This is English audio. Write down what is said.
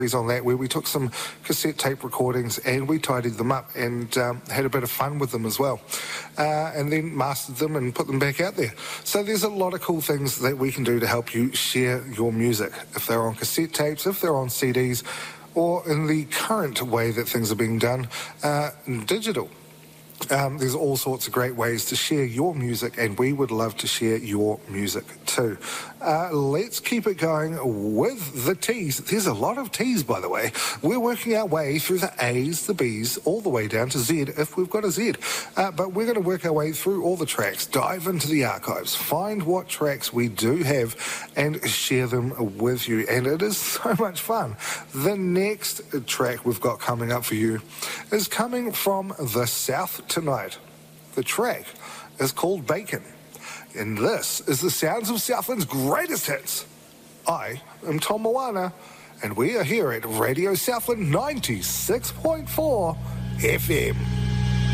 on that where we took some cassette tape recordings and we tidied them up and had a bit of fun with them as well, and then mastered them and put them back out there. So there's a lot of cool things that we can do to help you share your music, if they're on cassette tapes, if they're on CDs, or in the current way that things are being done, digital. There's all sorts of great ways to share your music, and we would love to share your music too. Let's keep it going with the T's. There's a lot of T's, by the way. We're working our way through the A's, the B's, all the way down to Z if we've got a Z. But we're going to work our way through all the tracks, dive into the archives, find what tracks we do have, and share them with you. And it is so much fun. The next track we've got coming up for you is coming from the South tonight. The track is called Bacon, and this is the sounds of Southland's greatest hits. I am Tom Moana, and we are here at Radio Southland 96.4 FM.